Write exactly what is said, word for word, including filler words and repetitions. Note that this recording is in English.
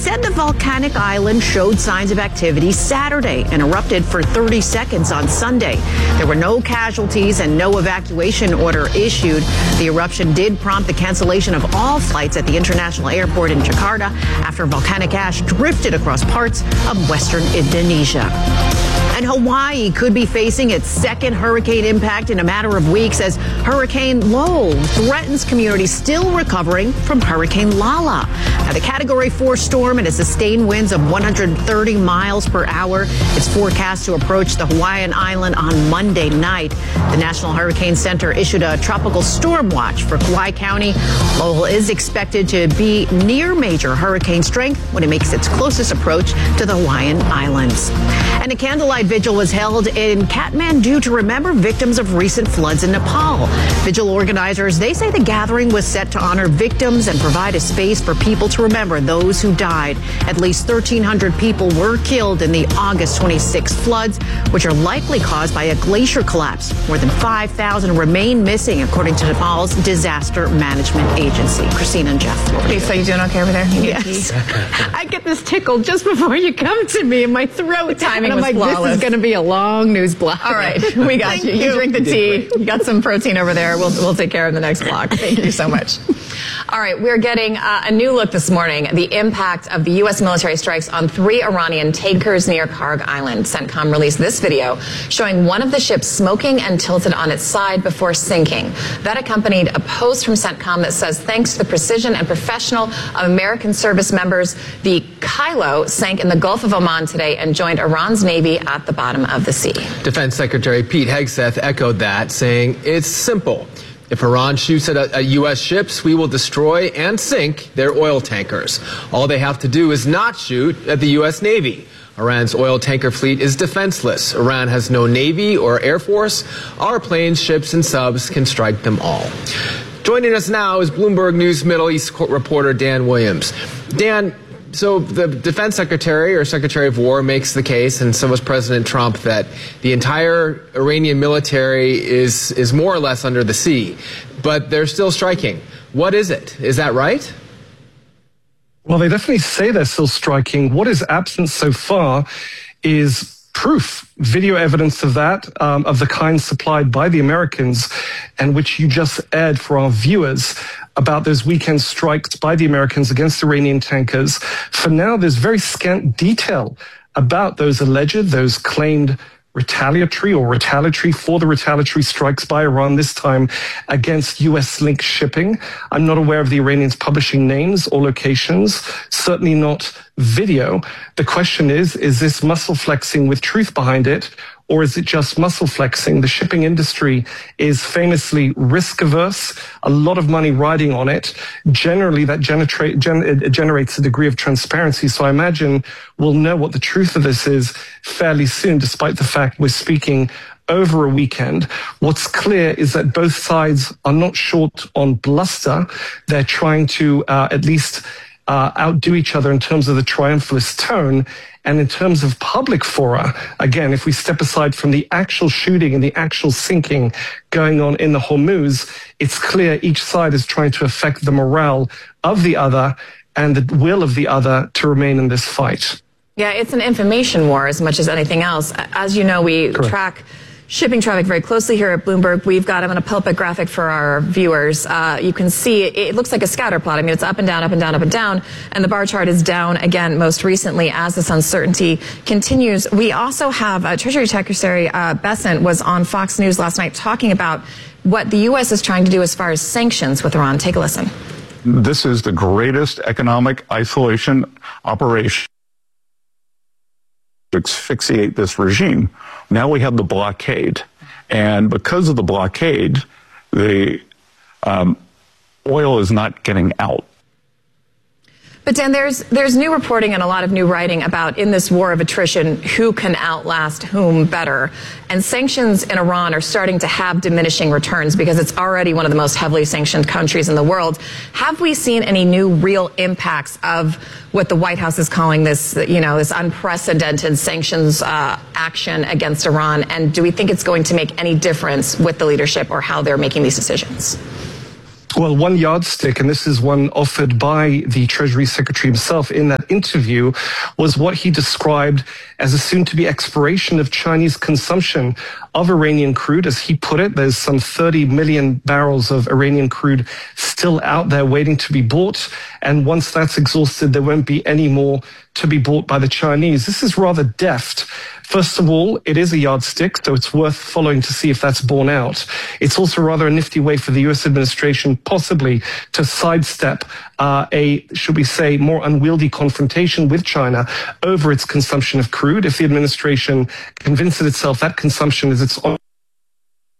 said the volcanic island showed signs of activity Saturday and erupted for thirty seconds on Sunday. There were no casualties and no evacuation order issued. The eruption did prompt the cancellation of all flights at the international airport in Jakarta after volcanic ash drifted across parts of western Indonesia. And Hawaii could be facing its second hurricane impact in a matter of weeks as Hurricane Lowell threatens communities still recovering from Hurricane Lala. Now, the Category four storm and a sustained winds of one hundred thirty miles per hour is forecast to approach the Hawaiian island on Monday night. The National Hurricane Center issued a tropical storm watch for Kauai County. Lowell is expected to be near major hurricane strength when it makes its closest approach to the Hawaiian Islands. And a candlelight vigil was held in Kathmandu to remember victims of recent floods in Nepal. Vigil organizers, they say the gathering was set to honor victims and provide a space for people to remember those who died. At least thirteen hundred people were killed in the August twenty-sixth floods, which are likely caused by a glacier collapse. More than five thousand remain missing, according to Nepal's Disaster Management Agency. Christina and Jeff. Okay, so you doing okay over there? You yes. I get this tickle just before you come to me in my throat. The timing and I'm was like, flawless. This is going to be a long news block. All right, we got you. You. You drink the tea. You got some protein over there. We'll we'll take care of the next block. Thank you so much. All right, we're getting uh, a new look this morning. The impact of the U S military strikes on three Iranian tankers near Karg Island. CENTCOM released this video showing one of the ships smoking and tilted on its side before sinking. That accompanied a post from CENTCOM that says, thanks to the precision and professional of American service members, the Kylo sank in the Gulf of Oman today and joined Iran's Navy at the bottom of the sea. Defense Secretary Pete Hegseth echoed that, saying, it's simple. If Iran shoots at, at U S ships, we will destroy and sink their oil tankers. All they have to do is not shoot at the U S Navy. Iran's oil tanker fleet is defenseless. Iran has no Navy or Air Force. Our planes, ships, and subs can strike them all. Joining us now is Bloomberg News Middle East reporter Dan Williams. Dan, so the defense secretary or secretary of war makes the case, and so was President Trump, that the entire Iranian military is is more or less under the sea, but they're still striking. What is it? Is that right? Well, they definitely say they're still striking. What is absent so far is proof, video evidence of that, um, of the kind supplied by the Americans, and which you just aired for our viewers about those weekend strikes by the Americans against Iranian tankers. For now, there's very scant detail about those alleged, those claimed retaliatory or retaliatory for the retaliatory strikes by Iran, this time against U S linked shipping. I'm not aware of the Iranians publishing names or locations, certainly not video. The question is, is this muscle flexing with truth behind it, or is it just muscle flexing? The shipping industry is famously risk averse, a lot of money riding on it. Generally, that generate, gen, it generates a degree of transparency. So I imagine we'll know what the truth of this is fairly soon, despite the fact we're speaking over a weekend. What's clear is that both sides are not short on bluster. They're trying to uh, at least uh, outdo each other in terms of the triumphalist tone. And in terms of public fora, again, if we step aside from the actual shooting and the actual sinking going on in the Hormuz, it's clear each side is trying to affect the morale of the other and the will of the other to remain in this fight. Yeah, it's an information war as much as anything else. As you know, we Correct. track shipping traffic very closely here at Bloomberg. We've got, I'm going to pull up a graphic for our viewers. Uh, you can see it, it looks like a scatter plot. I mean, it's up and down, up and down, up and down. And the bar chart is down again most recently as this uncertainty continues. We also have uh, Treasury Secretary uh, Bessent was on Fox News last night talking about what the U S is trying to do as far as sanctions with Iran. Take a listen. This is the greatest economic isolation operation to asphyxiate this regime. Now we have the blockade, and because of the blockade, the um, oil is not getting out. But Dan, there's there's new reporting and a lot of new writing about, in this war of attrition, who can outlast whom better. And sanctions in Iran are starting to have diminishing returns because it's already one of the most heavily sanctioned countries in the world. Have we seen any new real impacts of what the White House is calling this, you know, this unprecedented sanctions uh, action against Iran? And do we think it's going to make any difference with the leadership or how they're making these decisions? Well, one yardstick, and this is one offered by the Treasury Secretary himself in that interview, was what he described as a soon-to-be expiration of Chinese consumption of Iranian crude. As he put it, there's some thirty million barrels of Iranian crude still out there waiting to be bought. And once that's exhausted, there won't be any more to be bought by the Chinese. This is rather deft. First of all, it is a yardstick, so it's worth following to see if that's borne out. It's also rather a nifty way for the U S administration possibly to sidestep uh, a, should we say, more unwieldy confrontation with China over its consumption of crude. If the administration convinces itself that consumption is its own